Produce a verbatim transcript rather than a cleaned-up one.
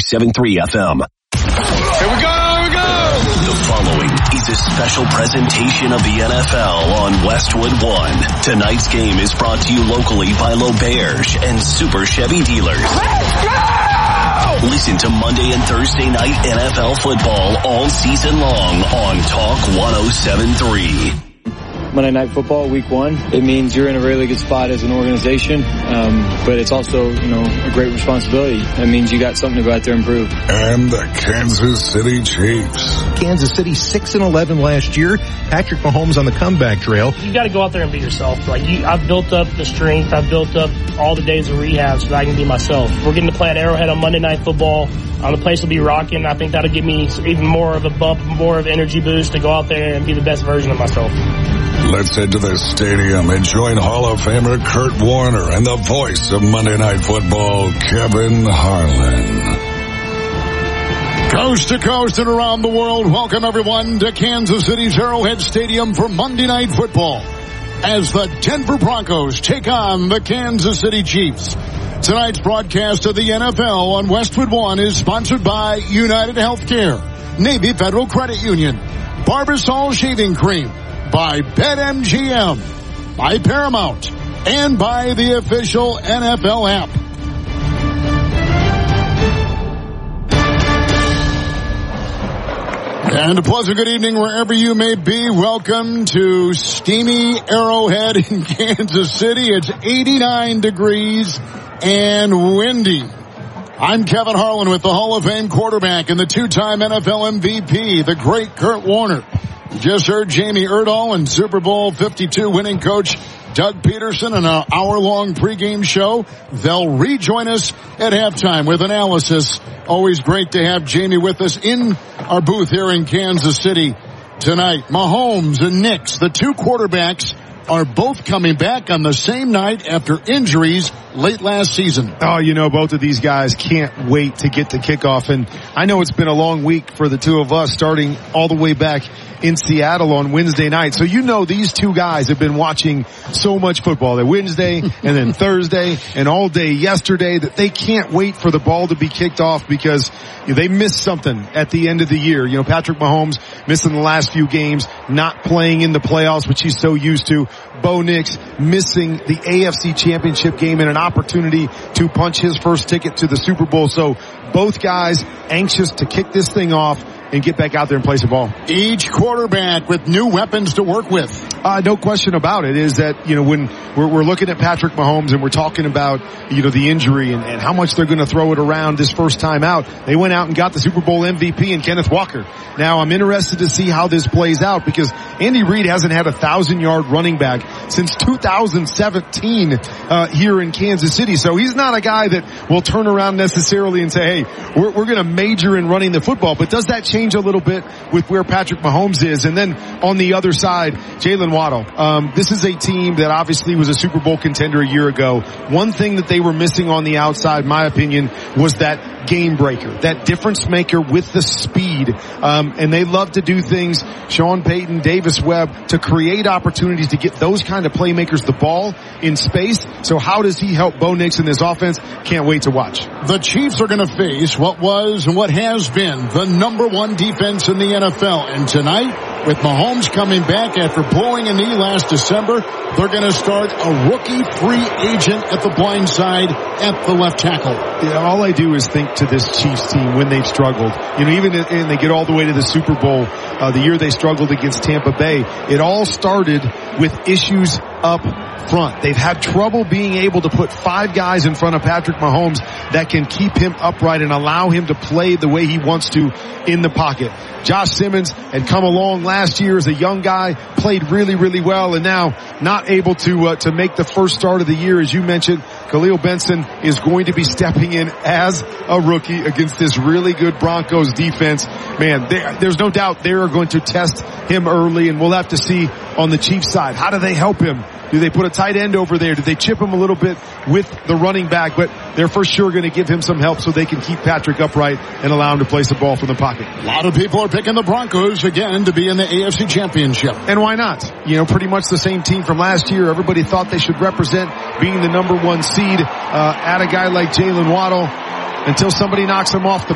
seven three F M. Here we go, here we go! The following is a special presentation of the N F L on Westwood One. Tonight's game is brought to you locally by L'Auberge and Super Chevy Dealers. Let's go! Listen to Monday and Thursday night N F L football all season long on Talk one oh seven point three. Monday Night Football, week one, it means you're in a really good spot as an organization, um, but it's also, you know, a great responsibility. That means you got something to go out there and prove. And the Kansas City Chiefs. Kansas City six and eleven last year. Patrick Mahomes on the comeback trail. You got to go out there and be yourself. Like you, I've built up the strength. I've built up all the days of rehab so that I can be myself. We're getting to play at Arrowhead on Monday Night Football. Um, the place will be rocking. I think that'll give me even more of a bump, more of an energy boost to go out there and be the best version of myself. Let's head to the stadium and join Hall of Famer Kurt Warner and the voice of Monday Night Football, Kevin Harlan. Coast to coast and around the world, welcome everyone to Kansas City's Arrowhead Stadium for Monday Night Football as the Denver Broncos take on the Kansas City Chiefs. Tonight's broadcast of the N F L on Westwood One is sponsored by United Healthcare, Navy Federal Credit Union, Barbasol Shaving Cream, by BetMGM, by Paramount, and by the official N F L app. And a pleasant good evening wherever you may be. Welcome to steamy Arrowhead in Kansas City. It's eighty-nine degrees and windy. I'm Kevin Harlan with the Hall of Fame quarterback and the two-time N F L M V P, the great Kurt Warner. You just heard Jamie Erdahl and Super Bowl fifty-two winning coach Doug Peterson in an hour-long pregame show. They'll rejoin us at halftime with analysis. Always great to have Jamie with us in our booth here in Kansas City tonight. Mahomes and Nix, the two quarterbacks, are both coming back on the same night after injuries late last season. Oh, you know, both of these guys can't wait to get to kickoff. And I know it's been a long week for the two of us, starting all the way back in Seattle on Wednesday night. So you know these two guys have been watching so much football. They're Wednesday and then Thursday and all day yesterday that they can't wait for the ball to be kicked off because you know, they missed something at the end of the year. You know, Patrick Mahomes missing the last few games, not playing in the playoffs, which he's so used to. Bo Nix missing the A F C Championship game and an opportunity to punch his first ticket to the Super Bowl. So both guys anxious to kick this thing off and get back out there and play some ball. Each quarterback with new weapons to work with. Uh, no question about it is that, you know, when we're, we're looking at Patrick Mahomes and we're talking about, you know, the injury and, and how much they're going to throw it around this first time out, they went out and got the Super Bowl M V P in Kenneth Walker. Now, I'm interested to see how this plays out because Andy Reid hasn't had a thousand-yard running back since two thousand seventeen uh, here in Kansas City. So he's not a guy that will turn around necessarily and say, hey, we're, we're going to major in running the football. But does that change a little bit with where Patrick Mahomes is? And then on the other side, Jalen Waddle. Um, this is a team that obviously was a Super Bowl contender a year ago. One thing that they were missing on the outside, in my opinion, was that game breaker, that difference maker with the speed. Um, and they love to do things, Sean Payton, Davis Webb, to create opportunities to get those kind of playmakers the ball in space. So how does he help Bo Nix in this offense? Can't wait to watch. The Chiefs are going to face what was and what has been the number one defense in the N F L. And tonight, with Mahomes coming back after blowing a knee last December, they're going to start a rookie free agent at the blind side at the left tackle. Yeah, all I do is think to this Chiefs team when they've struggled. You know, even and they get all the way to the Super Bowl, uh, the year they struggled against Tampa Bay, it all started with issues up front. They've had trouble being able to put five guys in front of Patrick Mahomes that can keep him upright and allow him to play the way he wants to in the pocket. Josh Simmons had come along last year as a young guy, played really, really well, and now not able to uh, to make the first start of the year. As you mentioned, Khalil Benson is going to be stepping in as a rookie against this really good Broncos defense. Man, they, there's no doubt they are going to test him early, and we'll have to see on the Chiefs side. How do they help him? Do they put a tight end over there? Do they chip him a little bit with the running back? But they're for sure going to give him some help so they can keep Patrick upright and allow him to place the ball from the pocket. A lot of people are picking the Broncos again to be in the A F C Championship. And why not? You know, pretty much the same team from last year. Everybody thought they should represent being the number one seed uh, at a guy like Jalen Waddle until somebody knocks him off the